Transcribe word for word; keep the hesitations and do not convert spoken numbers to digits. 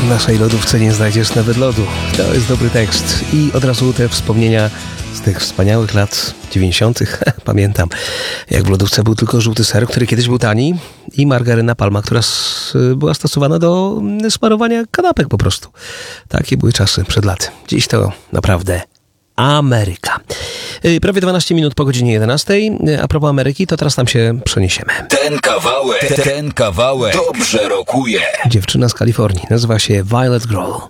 W naszej lodówce nie znajdziesz nawet lodu. To jest dobry tekst. I od razu te wspomnienia z tych wspaniałych lat dziewięćdziesiątych. Pamiętam, jak w lodówce był tylko żółty ser, który kiedyś był tani, i margaryna Palma, która s- była stosowana do smarowania kanapek po prostu. Takie były czasy przed laty. Dziś to naprawdę Ameryka. Yy, prawie dwanaście minut po godzinie jedenastej. A propos Ameryki, to teraz tam się przeniesiemy. Ten kawałek, ten kawałek dobrze rokuje. Dziewczyna z Kalifornii nazywa się Violet Grohl.